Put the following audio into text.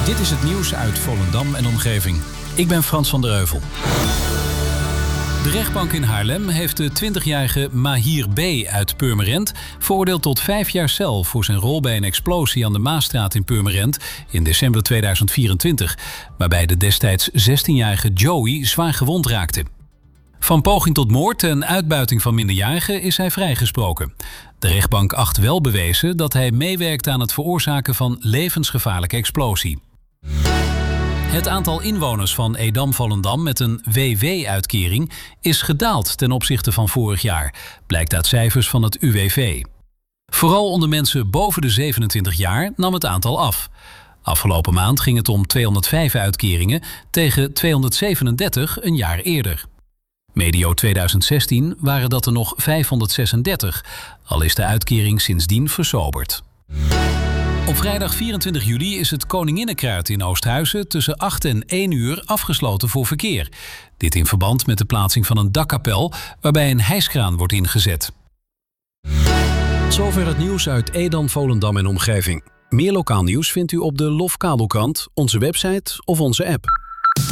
Dit is het nieuws uit Volendam en omgeving. Ik ben Frans van der Heuvel. De rechtbank in Haarlem heeft de 20-jarige Mahir B. uit Purmerend veroordeeld tot 5 jaar cel voor zijn rol bij een explosie aan de Maasstraat in Purmerend in december 2024, waarbij de destijds 16-jarige Joey zwaar gewond raakte. Van poging tot moord en uitbuiting van minderjarigen is hij vrijgesproken. De rechtbank acht wel bewezen dat hij meewerkte aan het veroorzaken van levensgevaarlijke explosie. Het aantal inwoners van Edam-Volendam met een WW-uitkering is gedaald ten opzichte van vorig jaar, blijkt uit cijfers van het UWV. Vooral onder mensen boven de 27 jaar nam het aantal af. Afgelopen maand ging het om 205 uitkeringen tegen 237 een jaar eerder. Medio 2016 waren dat er nog 536, al is de uitkering sindsdien versoberd. Op vrijdag 24 juli is het Koninginnenkruid in Oosthuizen tussen 8 en 1 uur afgesloten voor verkeer. Dit in verband met de plaatsing van een dakkapel waarbij een hijskraan wordt ingezet. Zover het nieuws uit Edam, Volendam en omgeving. Meer lokaal nieuws vindt u op de LOF Kabelkrant, onze website of onze app.